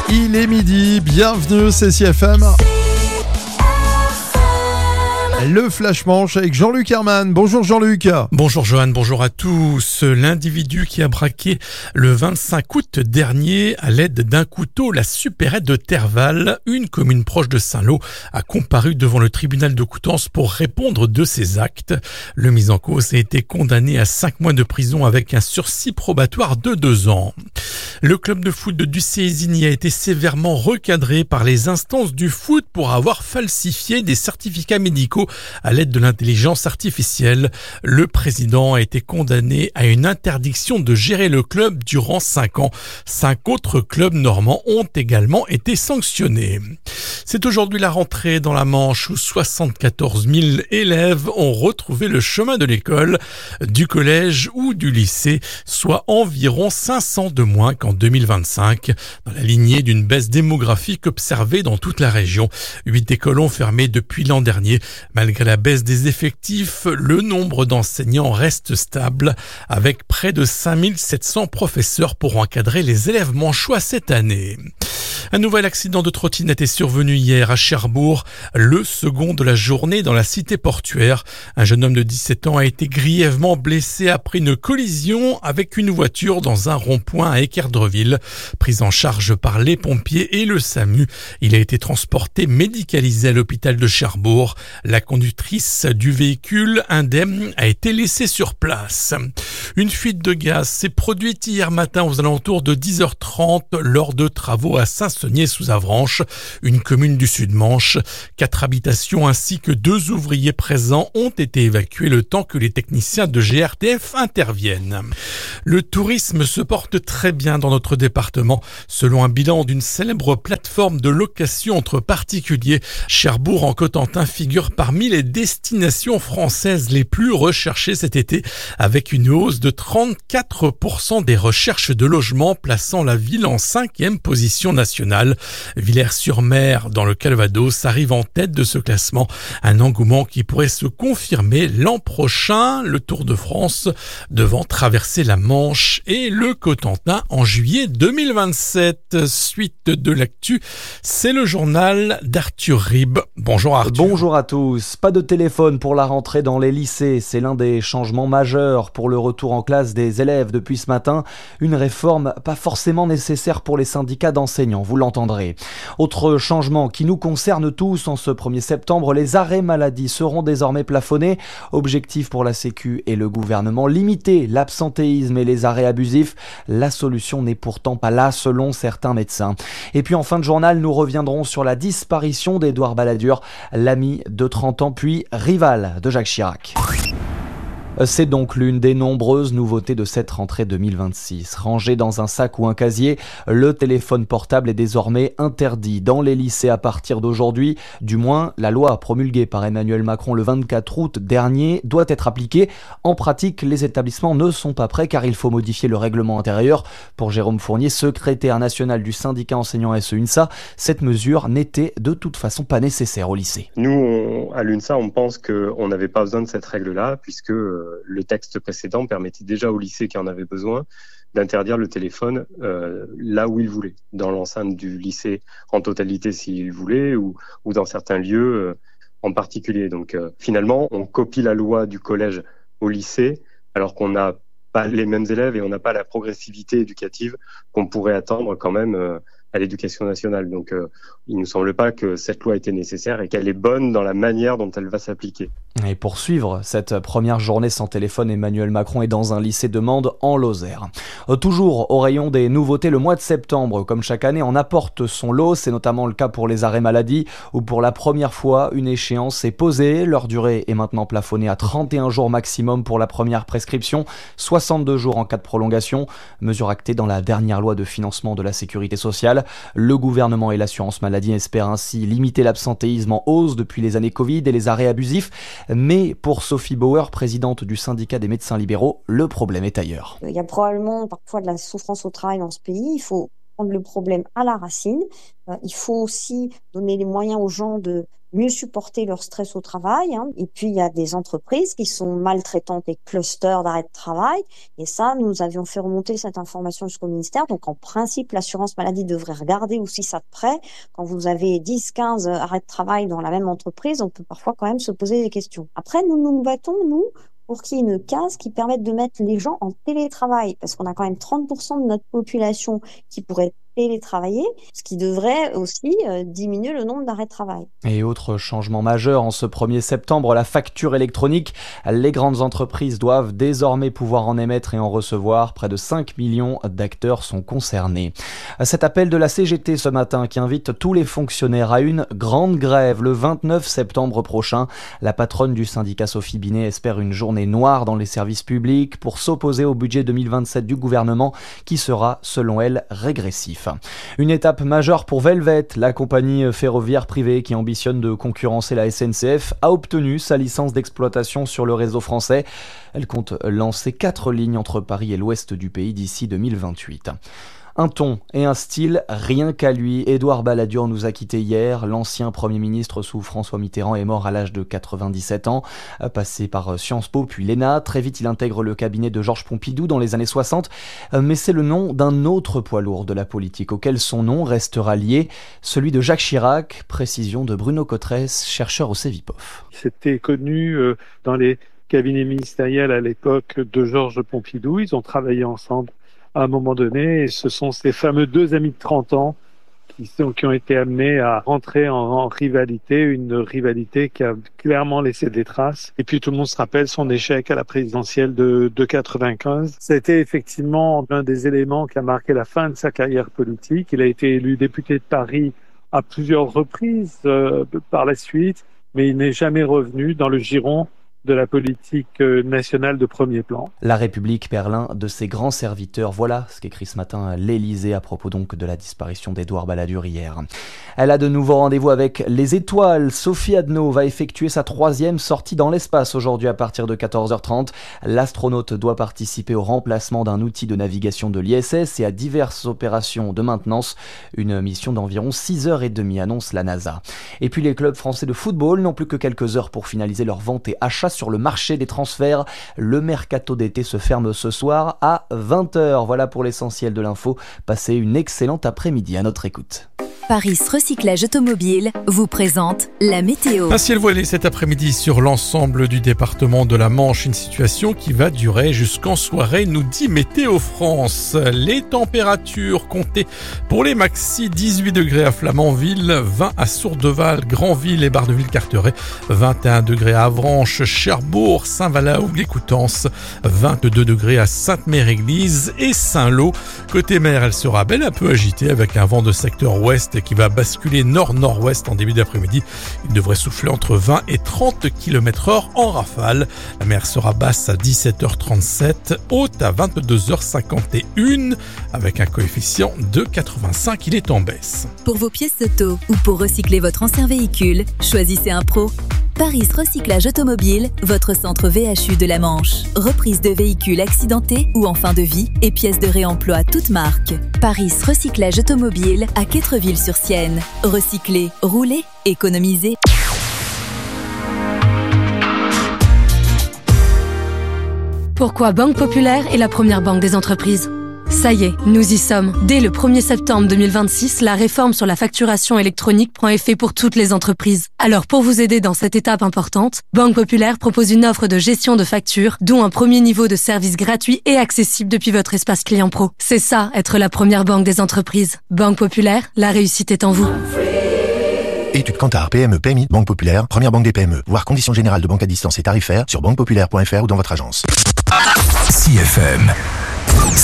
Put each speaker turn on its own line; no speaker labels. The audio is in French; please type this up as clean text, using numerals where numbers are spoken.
Il est midi, bienvenue, c'est CFM. Le Flash Manche avec Jean-Luc Herman. Bonjour Jean-Luc.
Bonjour Johan, bonjour à tous. L'individu qui a braqué le 25 août dernier à l'aide d'un couteau la supérette de Terval, une commune proche de Saint-Lô, a comparu devant le tribunal de Coutances pour répondre de ses actes. Le mis en cause a été condamné à 5 mois de prison avec un sursis probatoire de 2 ans. Le club de foot de Ducé-Isigny a été sévèrement recadré par les instances du foot pour avoir falsifié des certificats médicaux à l'aide de l'intelligence artificielle. Le président a été condamné à une interdiction de gérer le club durant 5 ans. 5 autres clubs normands ont également été sanctionnés. C'est aujourd'hui la rentrée dans la Manche où 74 000 élèves ont retrouvé le chemin de l'école, du collège ou du lycée, soit environ 500 de moins qu'en 2025, dans la lignée d'une baisse démographique observée dans toute la région. 8 écoles ont fermé depuis l'an dernier. Malgré la baisse des effectifs, le nombre d'enseignants reste stable, avec près de 5700 professeurs pour encadrer les élèves manchois cette année. Un nouvel accident de trottinette est survenu hier à Cherbourg, le second de la journée dans la cité portuaire. Un jeune homme de 17 ans a été grièvement blessé après une collision avec une voiture dans un rond-point à Équerdreville. Pris en charge par les pompiers et le SAMU, il a été transporté médicalisé à l'hôpital de Cherbourg. La conductrice du véhicule, indemne, a été laissée sur place. Une fuite de gaz s'est produite hier matin aux alentours de 10h30 lors de travaux à Saint-Saunier-sous-Avranches, une commune du Sud-Manche. 4 habitations ainsi que 2 ouvriers présents ont été évacués le temps que les techniciens de GRTF interviennent. Le tourisme se porte très bien dans notre département. Selon un bilan d'une célèbre plateforme de location entre particuliers, Cherbourg en Cotentin figure parmi les destinations françaises les plus recherchées cet été, avec une hausse de 34% des recherches de logement, plaçant la ville en 5e position nationale. Villers-sur-Mer, dans le Calvados, arrive en tête de ce classement. Un engouement qui pourrait se confirmer l'an prochain, le Tour de France devant traverser la Manche et le Cotentin en juillet 2027. Suite de l'actu, c'est le journal d'Arthur Rib. Bonjour Arthur.
Bonjour à tous. Pas de téléphone pour la rentrée dans les lycées. C'est l'un des changements majeurs pour le retour en classe des élèves depuis ce matin. Une réforme pas forcément nécessaire pour les syndicats d'enseignants, vous l'entendrez. Autre changement qui nous concerne tous en ce 1er septembre, les arrêts maladie seront désormais plafonnés. Objectif pour la Sécu et le gouvernement, limiter l'absentéisme et les arrêts abusifs. La solution n'est pourtant pas là selon certains médecins. Et puis en fin de journal, nous reviendrons sur la disparition d'Édouard Balladur, l'ami de 30 ans puis rival de Jacques Chirac. C'est donc l'une des nombreuses nouveautés de cette rentrée 2026. Rangé dans un sac ou un casier, le téléphone portable est désormais interdit dans les lycées à partir d'aujourd'hui. Du moins, la loi promulguée par Emmanuel Macron le 24 août dernier doit être appliquée. En pratique, les établissements ne sont pas prêts car il faut modifier le règlement intérieur. Pour Jérôme Fournier, secrétaire national du syndicat enseignant SE-UNSA, cette mesure n'était de toute façon pas nécessaire au lycée.
Nous, à l'UNSA, on pense qu'on n'avait pas besoin de cette règle-là puisque le texte précédent permettait déjà au lycée qui en avait besoin d'interdire le téléphone là où il voulait, dans l'enceinte du lycée en totalité s'il voulait ou dans certains lieux en particulier. Donc finalement, on copie la loi du collège au lycée alors qu'on n'a pas les mêmes élèves et on n'a pas la progressivité éducative qu'on pourrait attendre quand même à l'éducation nationale. Donc il ne nous semble pas que cette loi était nécessaire et qu'elle est bonne dans la manière dont elle va s'appliquer.
Et pour suivre cette première journée sans téléphone, Emmanuel Macron est dans un lycée de Mende en Lozère. Toujours au rayon des nouveautés, le mois de septembre, comme chaque année, en apporte son lot. C'est notamment le cas pour les arrêts maladie, où pour la première fois, une échéance est posée. Leur durée est maintenant plafonnée à 31 jours maximum pour la première prescription, 62 jours en cas de prolongation. Mesure actée dans la dernière loi de financement de la sécurité sociale. Le gouvernement et l'assurance maladie espèrent ainsi limiter l'absentéisme en hausse depuis les années Covid et les arrêts abusifs. Mais pour Sophie Bauer, présidente du syndicat des médecins libéraux, le problème est ailleurs.
Il y a probablement parfois de la souffrance au travail dans ce pays. Il faut prendre le problème à la racine. Il faut aussi donner les moyens aux gens de mieux supporter leur stress au travail. Et puis, il y a des entreprises qui sont maltraitantes et clusters d'arrêt de travail. Et ça, nous avions fait remonter cette information jusqu'au ministère. Donc, en principe, l'assurance maladie devrait regarder aussi ça de près. Quand vous avez 10, 15 arrêts de travail dans la même entreprise, on peut parfois quand même se poser des questions. Après, nous battons, pour qu'il y ait une case qui permette de mettre les gens en télétravail. Parce qu'on a quand même 30% de notre population qui pourrait télétravailler, ce qui devrait aussi diminuer le nombre d'arrêts de travail.
Et autre changement majeur, en ce 1er septembre, la facture électronique. Les grandes entreprises doivent désormais pouvoir en émettre et en recevoir. Près de 5 millions d'acteurs sont concernés. Cet appel de la CGT ce matin qui invite tous les fonctionnaires à une grande grève le 29 septembre prochain. La patronne du syndicat Sophie Binet espère une journée noire dans les services publics pour s'opposer au budget 2027 du gouvernement qui sera, selon elle, régressif. Une étape majeure pour Velvet, la compagnie ferroviaire privée qui ambitionne de concurrencer la SNCF, a obtenu sa licence d'exploitation sur le réseau français. Elle compte lancer 4 lignes entre Paris et l'ouest du pays d'ici 2028. Un ton et un style, rien qu'à lui. Édouard Balladur nous a quittés hier. L'ancien Premier ministre sous François Mitterrand est mort à l'âge de 97 ans. Passé par Sciences Po puis l'ENA, très vite il intègre le cabinet de Georges Pompidou dans les années 60. Mais c'est le nom d'un autre poids lourd de la politique auquel son nom restera lié, celui de Jacques Chirac. Précision de Bruno Cotresse, chercheur au CEVIPOF.
C'était connu dans les cabinets ministériels à l'époque de Georges Pompidou. Ils ont travaillé ensemble à un moment donné, et ce sont ces fameux 2 amis de 30 ans qui ont été amenés à rentrer en rivalité, une rivalité qui a clairement laissé des traces. Et puis tout le monde se rappelle son échec à la présidentielle de 95. Ça a été effectivement l'un des éléments qui a marqué la fin de sa carrière politique. Il a été élu député de Paris à plusieurs reprises par la suite, mais il n'est jamais revenu dans le giron de la politique nationale de premier plan.
La République perd l'un de ses grands serviteurs. Voilà ce qu'écrit ce matin l'Élysée à propos donc de la disparition d'Édouard Balladur hier. Elle a de nouveaux rendez-vous avec les étoiles. Sophie Adno va effectuer sa 3e sortie dans l'espace aujourd'hui à partir de 14h30. L'astronaute doit participer au remplacement d'un outil de navigation de l'ISS et à diverses opérations de maintenance. Une mission d'environ 6h30 annonce la NASA. Et puis les clubs français de football n'ont plus que quelques heures pour finaliser leur vente et achat sur le marché des transferts. Le mercato d'été se ferme ce soir à 20h. Voilà pour l'essentiel de l'info. Passez une excellente après-midi à notre écoute.
Paris Recyclage Automobile vous présente la météo.
Un ciel voilé cet après-midi sur l'ensemble du département de la Manche, une situation qui va durer jusqu'en soirée, nous dit Météo France. Les températures comptées pour les maxi, 18 degrés à Flamanville, 20 à Sourdeval, Granville et Bar-de-Ville-Carteret, 21 degrés à Avranches, Cherbourg, Saint-Valaud et Coutances, 22 degrés à Sainte-Mère-Église et Saint-Lô. Côté mer, elle sera belle, un peu agitée avec un vent de secteur ouest qui va basculer nord-nord-ouest en début d'après-midi. Il devrait souffler entre 20 et 30 km/h en rafale. La mer sera basse à 17h37, haute à 22h51 avec un coefficient de 85. Il est en baisse.
Pour vos pièces auto ou pour recycler votre ancien véhicule, choisissez un pro. Paris Recyclage Automobile, votre centre VHU de la Manche. Reprise de véhicules accidentés ou en fin de vie et pièces de réemploi toutes marques. Paris Recyclage Automobile à Quettreville-sur-Sienne. Recycler, rouler, économiser.
Pourquoi Banque Populaire est la première banque des entreprises ? Ça y est, nous y sommes. Dès le 1er septembre 2026, la réforme sur la facturation électronique prend effet pour toutes les entreprises. Alors pour vous aider dans cette étape importante, Banque Populaire propose une offre de gestion de factures, dont un premier niveau de service gratuit et accessible depuis votre espace client pro. C'est ça, être la première banque des entreprises. Banque Populaire, la réussite est en vous.
Études Kantar, PME, PMI, Banque Populaire, première banque des PME. Voir conditions générales de banque à distance et tarifaires sur banquepopulaire.fr ou dans votre agence.
CFM.